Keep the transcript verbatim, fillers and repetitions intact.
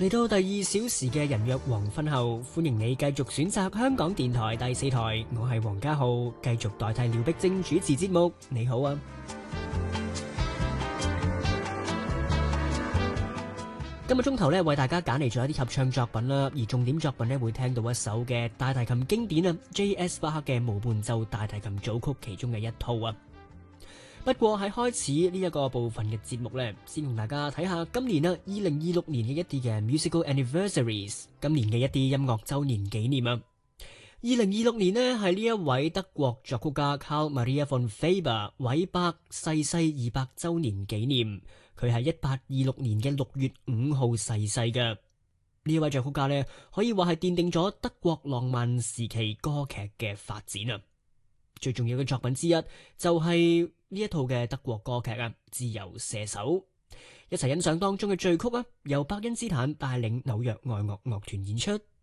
嚟到第二小時嘅人約黃昏後，歡迎你繼續選擇香港電台第四台，我係黃家浩，繼續代替廖碧晶主持節目。你好啊！今個鐘頭咧，為大家揀嚟咗一啲合唱作品啦，而重點作品咧會聽到一首嘅大提琴經典啊 ，J S 巴克嘅無伴奏大提琴組曲其中嘅一套啊。不過喺開始呢一個部分嘅節目呢，先同大家睇下今年啊二零二六年嘅一啲嘅 musical anniversaries， 今年嘅一啲音樂周年紀念啊。二零二六年呢係呢一位德國作曲家 Carl Maria von Weber 韋伯逝世二百周年紀念，佢係一八二六年嘅六月五號逝世嘅。呢一位作曲家呢，可以話係奠定咗德國浪漫時期歌劇嘅發展啊。最重要嘅作品之一就係呢一套嘅德國歌劇啊，《自由射手》。一齊欣賞當中嘅序曲啊，由伯恩斯坦帶領紐約愛樂樂團演出。